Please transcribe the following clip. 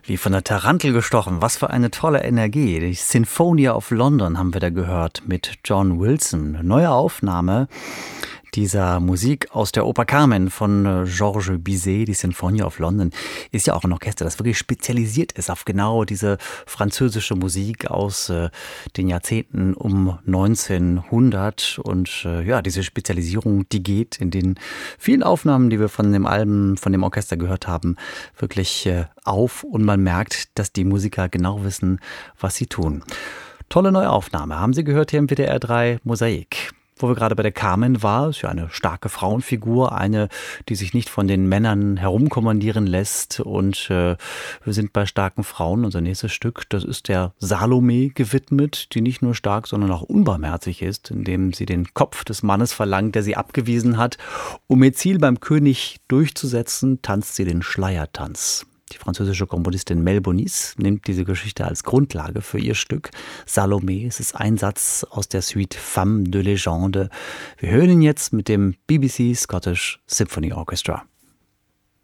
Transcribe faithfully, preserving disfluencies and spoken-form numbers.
Wie von der Tarantel gestochen. Was für eine tolle Energie. Die Sinfonia of London haben wir da gehört mit John Wilson. Eine neue Aufnahme dieser Musik aus der Oper Carmen von Georges Bizet, die Sinfonia of London, ist ja auch ein Orchester, das wirklich spezialisiert ist auf genau diese französische Musik aus äh, den Jahrzehnten um neunzehnhundert. Und äh, ja, diese Spezialisierung, die geht in den vielen Aufnahmen, die wir von dem Alben, von dem Orchester gehört haben, wirklich äh, auf. Und man merkt, dass die Musiker genau wissen, was sie tun. Tolle neue Aufnahme. Haben Sie gehört hier im W D R drei Mosaik. Wo wir gerade bei der Carmen war, ist ja eine starke Frauenfigur, eine, die sich nicht von den Männern herumkommandieren lässt. Und äh, wir sind bei starken Frauen. Unser nächstes Stück, das ist der Salome gewidmet, die nicht nur stark, sondern auch unbarmherzig ist, indem sie den Kopf des Mannes verlangt, der sie abgewiesen hat. Um ihr Ziel beim König durchzusetzen, tanzt sie den Schleiertanz. Die französische Komponistin Mel Bonis nimmt diese Geschichte als Grundlage für ihr Stück Salome. Es ist ein Satz aus der Suite Femme de Légende. Wir hören ihn jetzt mit dem B B C Scottish Symphony Orchestra.